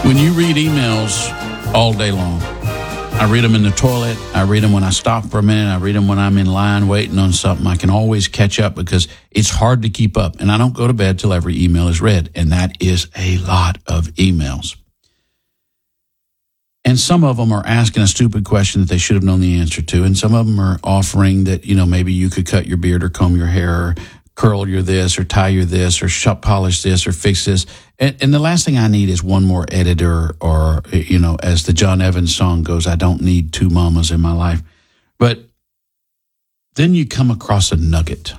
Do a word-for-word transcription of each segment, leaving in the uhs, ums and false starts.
When you read emails all day long, I read them in the toilet, I read them when I stop for a minute, I read them when I'm in line waiting on something, I can always catch up because it's hard to keep up. And I don't go to bed till every email is read, and that is a lot of emails. And some of them are asking a stupid question that they should have known the answer to, and some of them are offering that, you know, maybe you could cut your beard or comb your hair or curl your this or tie your this or shut polish this or fix this. And, and the last thing I need is one more editor or, you know, as the John Evans song goes, I don't need two mamas in my life. But then you come across a nugget.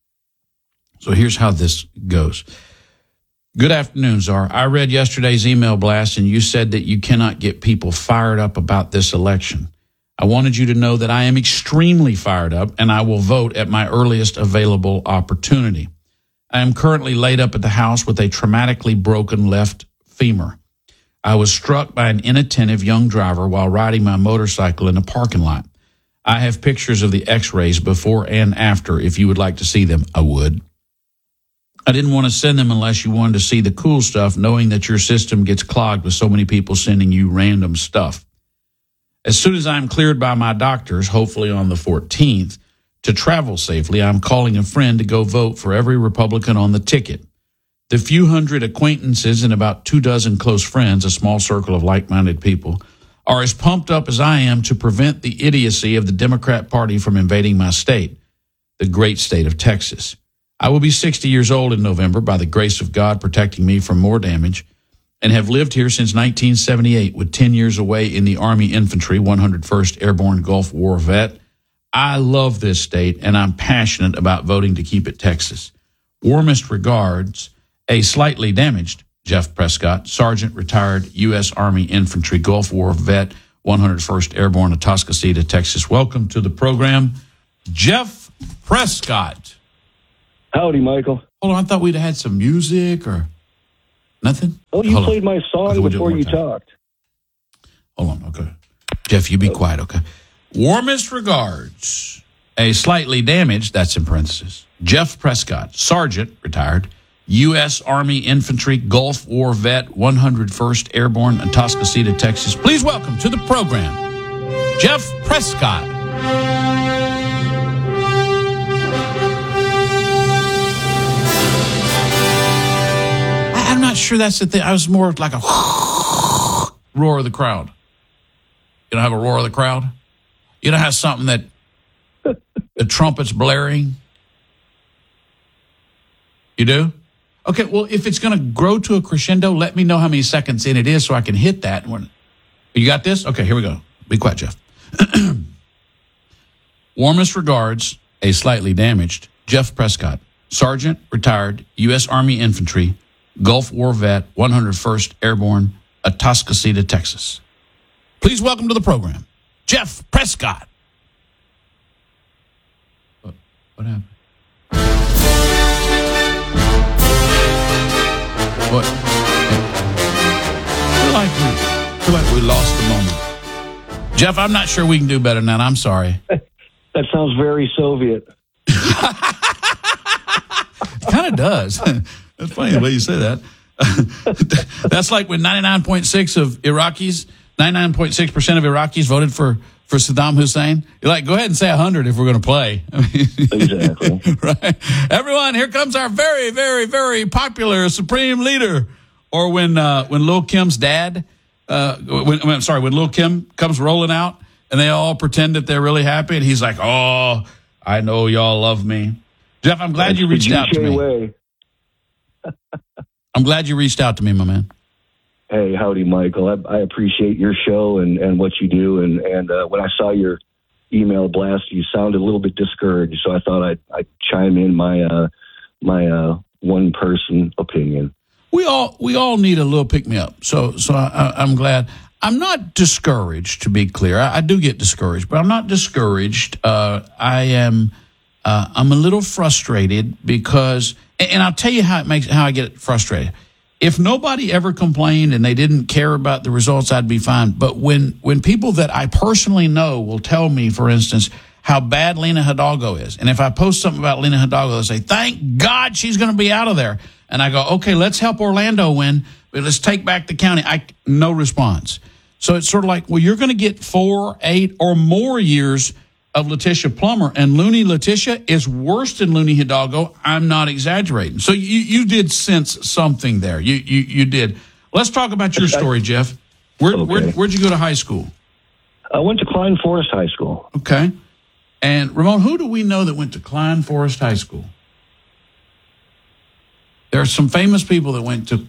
So here's how this goes. Good afternoon, Czar. I read yesterday's email blast and you said that you cannot get people fired up about this election. I wanted you to know that I am extremely fired up and I will vote at my earliest available opportunity. I am currently laid up at the house with a traumatically broken left femur. I was struck by an inattentive young driver while riding my motorcycle in a parking lot. I have pictures of the x-rays before and after. If you would like to see them, I would. I didn't want to send them unless you wanted to see the cool stuff, knowing that your system gets clogged with so many people sending you random stuff. As soon as I'm cleared by my doctors, hopefully on the fourteenth, to travel safely, I'm calling a friend to go vote for every Republican on the ticket. The few hundred acquaintances and about two dozen close friends, a small circle of like-minded people, are as pumped up as I am to prevent the idiocy of the Democrat Party from invading my state, the great state of Texas. I will be sixty years old in November by the grace of God protecting me from more damage, and have lived here since nineteen seventy-eight with ten years away in the Army Infantry, one hundred first Airborne Gulf War vet. I love this state, and I'm passionate about voting to keep it Texas. Warmest regards, a slightly damaged Jeff Prescott, Sergeant, retired U S Army Infantry Gulf War vet, one hundred first Airborne, Atascocita, Texas. Welcome to the program, Jeff Prescott. Howdy, Michael. Hold on, I thought we'd had some music or... Nothing? Oh, you Hold played on. my song Okay, we'll before you time. talked. Hold on, okay. Jeff, you be quiet, okay? Warmest regards. A slightly damaged, that's in parentheses, Jeff Prescott, Sergeant, retired, U S Army Infantry Gulf War vet, one hundred first Airborne, Atascocita, Texas. Please welcome to the program, Jeff Prescott. I'm not sure that's the thing. I was more like a roar of the crowd. You know, have a roar of the crowd? You know, have something that the trumpet's blaring? You do? Okay, well, if it's going to grow to a crescendo, let me know how many seconds in it is so I can hit that. You got this? Okay, here we go. Be quiet, Jeff. Warmest regards, a slightly damaged Jeff Prescott, Sergeant, retired, U S Army Infantry, Gulf War vet, one hundred first Airborne, Atascocita, Texas. Please welcome to the program, Jeff Prescott. What, what happened? What? I feel like we, I feel like we lost the moment. Jeff, I'm not sure we can do better than that. I'm sorry. That sounds very Soviet. It kind of does. That's funny the way you say that. That's like when ninety-nine point six of Iraqis, ninety-nine point six percent of Iraqis voted for, for Saddam Hussein. You're like, go ahead and say one hundred if we're going to play. I mean, exactly. Right? Everyone, here comes our very, very, very popular supreme leader. Or when uh, when Lil Kim's dad, uh, when, when, sorry, when Lil Kim comes rolling out and they all pretend that they're really happy and he's like, oh, I know y'all love me. Jeff, I'm glad That's you reached out to me. Way. I'm glad you reached out to me, my man. Hey, howdy, Michael. I, I appreciate your show and, and what you do. And, and uh, when I saw your email blast, you sounded a little bit discouraged. So I thought I'd, I'd chime in my uh, my uh, one person opinion. We all we all need a little pick me up. So so I, I'm glad. I'm not discouraged, to be clear. I, I do get discouraged, but I'm not discouraged. Uh, I am. Uh, I'm a little frustrated because, and I'll tell you how it makes how I get frustrated. If nobody ever complained and they didn't care about the results, I'd be fine. But when when people that I personally know will tell me, for instance, how bad Lena Hidalgo is, and if I post something about Lena Hidalgo, they'll say, "Thank God she's going to be out of there," and I go, "Okay, let's help Orlando win." let's take back the county. I, no response. So it's sort of like, well, you're going to get four, eight, or more years of Letitia Plummer, and Looney Letitia is worse than Looney Hidalgo. I'm not exaggerating. So you, you did sense something there. You, you you did. Let's talk about your story, Jeff. Where, okay. where, where'd you go to high school? I went to Klein Forest High School. Okay. And, Ramon, who do we know that went to Klein Forest High School? There are some famous people that went to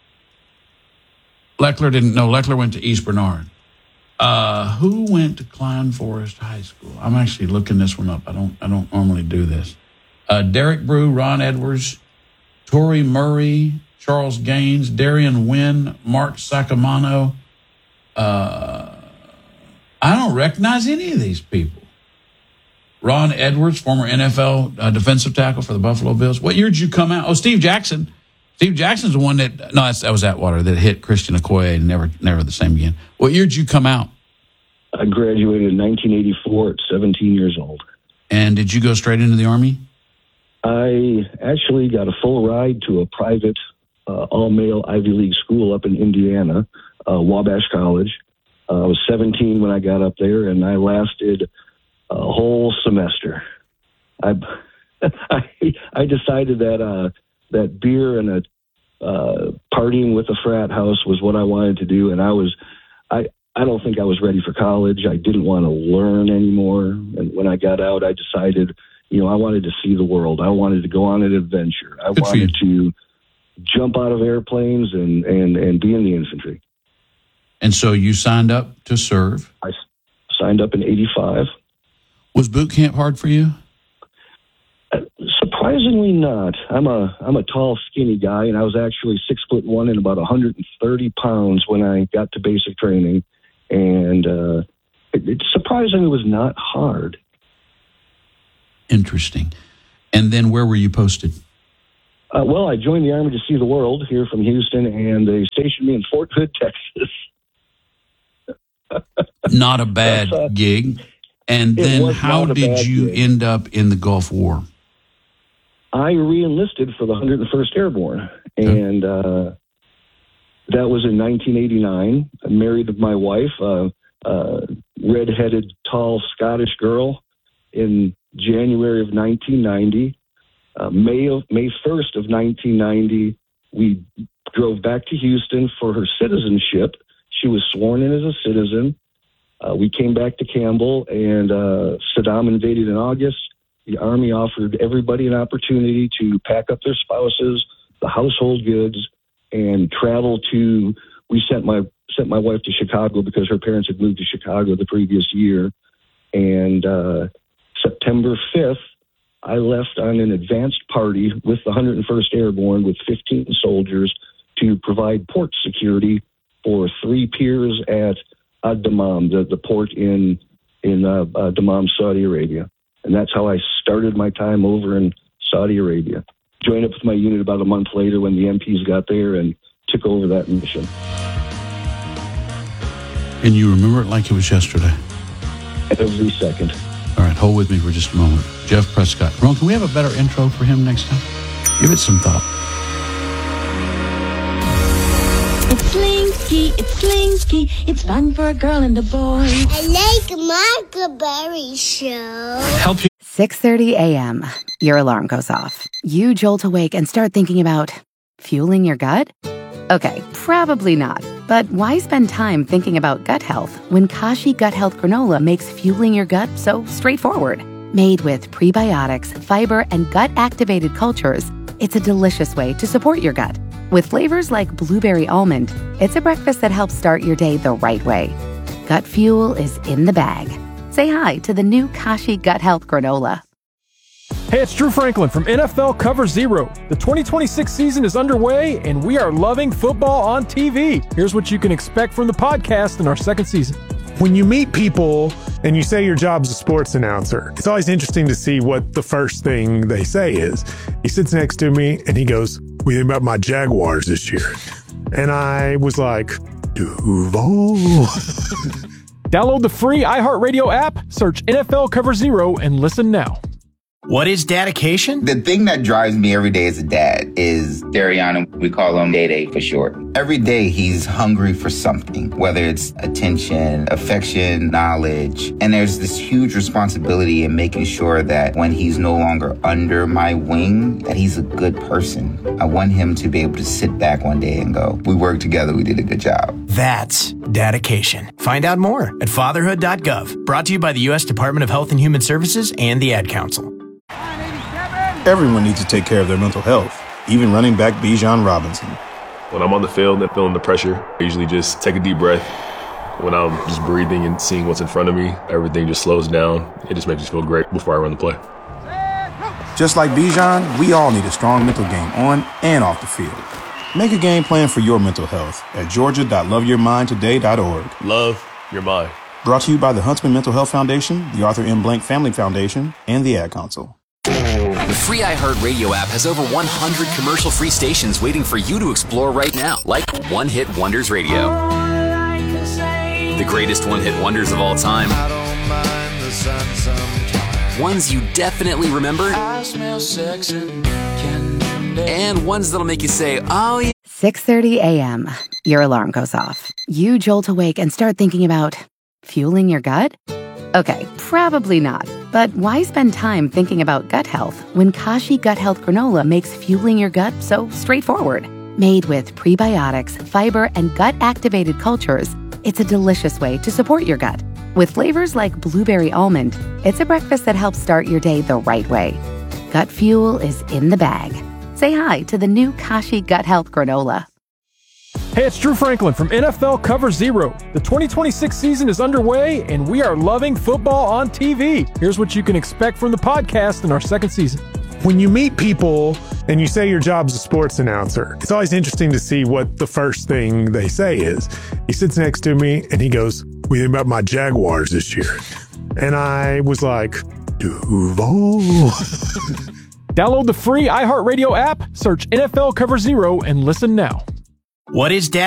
Leckler didn't know. Leckler went to East Bernard. Uh, who went to Klein Forest High School? I'm actually looking this one up. I don't I don't normally do this. Uh, Derek Brew, Ron Edwards, Torrey Murray, Charles Gaines, Darian Wynn, Mark Sacamano. Uh, I don't recognize any of these people. Ron Edwards, former N F L uh, defensive tackle for the Buffalo Bills. What year did you come out? Oh, Steve Jackson. Steve Jackson's the one that, no, that's, that was Atwater, that hit Christian Okoye and never never the same again. What year did you come out? I graduated in nineteen eighty-four at seventeen years old. And did you go straight into the Army? I actually got a full ride to a private uh, all-male Ivy League school up in Indiana, uh, Wabash College. Uh, I was seventeen when I got up there, and I lasted a whole semester. I I, I decided that uh, that beer and a uh, partying with a frat house was what I wanted to do, and I was I. I don't think I was ready for college. I didn't want to learn anymore. And when I got out, I decided, you know, I wanted to see the world. I wanted to go on an adventure. I Good wanted to jump out of airplanes and, and, and be in the infantry. And so you signed up to serve. I signed up in eighty-five. Was boot camp hard for you? Uh, surprisingly not. I'm a I'm a tall, skinny guy, and I was actually six foot one and about one hundred thirty pounds when I got to basic training. And uh, it, it surprisingly was not hard. Interesting. And then where were you posted? Uh, well, I joined the Army to see the world here from Houston, and they stationed me in Fort Hood, Texas. Not a bad uh, gig. And then how did you gig. end up in the Gulf War? I re-enlisted for the one hundred first Airborne, and uh, that was in nineteen eighty-nine. I married my wife, a uh, uh, red-headed, tall Scottish girl, in January of nineteen ninety. Uh, May of, May first of nineteen ninety, we drove back to Houston for her citizenship. She was sworn in as a citizen. Uh, we came back to Campbell, and uh, Saddam invaded in August. The Army offered everybody an opportunity to pack up their spouses, the household goods, and travel to. We sent my sent my wife to Chicago because her parents had moved to Chicago the previous year, and uh, September fifth, I left on an advanced party with the one hundred first Airborne with fifteen soldiers to provide port security for three piers at Ad Dammam, the, the port in in uh, uh, Dammam, Saudi Arabia. And that's how I started my time over in Saudi Arabia. Joined up with my unit about a month later when the M Ps got there and took over that mission. And you remember it like it was yesterday? Every second. All right, hold with me for just a moment. Jeff Prescott. Ron, can we have a better intro for him next time? Give it some thought. It's Slinky, it's Slinky, it's fun for a girl and a boy. I like Michael Berry Show. Help you. six thirty a.m. Your alarm goes off. You jolt awake and start thinking about fueling your gut? Okay, probably not. But why spend time thinking about gut health when Kashi Gut Health Granola makes fueling your gut so straightforward? Made with prebiotics, fiber, and gut-activated cultures, it's a delicious way to support your gut. With flavors like blueberry almond, it's a breakfast that helps start your day the right way. Gut fuel is in the bag. Say hi to the new Kashi Gut Health Granola. Hey, it's Drew Franklin from N F L Cover Zero. The twenty twenty-six season is underway, and we are loving football on T V. Here's what you can expect from the podcast in our second season. When you meet people and you say your job's a sports announcer, it's always interesting to see what the first thing they say is. He sits next to me and he goes, "What do you think about my Jaguars this year?" And I was like, Duval. Download the free iHeartRadio app, search N F L Cover Zero, and listen now. What is dedication? The thing that drives me every day as a dad is Dariana, we call him Day Day for short. Every day he's hungry for something, whether it's attention, affection, knowledge. And there's this huge responsibility in making sure that when he's no longer under my wing, that he's a good person. I want him to be able to sit back one day and go, we worked together, we did a good job. That's dedication. Find out more at fatherhood dot gov. Brought to you by the U S Department of Health and Human Services and the Ad Council. Everyone needs to take care of their mental health, even running back Bijan Robinson. When I'm on the field and feeling the pressure, I usually just take a deep breath. When I'm just breathing and seeing what's in front of me, everything just slows down. It just makes me feel great before I run the play. Just like Bijan, we all need a strong mental game on and off the field. Make a game plan for your mental health at georgia dot love your mind today dot org. Love your mind. Brought to you by the Huntsman Mental Health Foundation, the Arthur M. Blank Family Foundation, and the Ad Council. The free iHeartRadio app has over one hundred commercial-free stations waiting for you to explore right now, like One Hit Wonders Radio. The greatest one-hit wonders of all time. Ones you definitely remember. And ones that'll make you say, oh yeah. six thirty a.m. Your alarm goes off. You jolt awake and start thinking about fueling your gut? Okay, probably not. But why spend time thinking about gut health when Kashi Gut Health Granola makes fueling your gut so straightforward? Made with prebiotics, fiber, and gut-activated cultures, it's a delicious way to support your gut. With flavors like blueberry almond, it's a breakfast that helps start your day the right way. Gut fuel is in the bag. Say hi to the new Kashi Gut Health Granola. Hey, it's Drew Franklin from N F L Cover Zero. The twenty twenty-six season is underway, and we are loving football on T V. Here's what you can expect from the podcast in our second season. When you meet people and you say your job's a sports announcer, it's always interesting to see what the first thing they say is. He sits next to me and he goes, what do you think about my Jaguars this year? And I was like, Duval. Download the free iHeartRadio app, search N F L Cover Zero, and listen now. What is dad?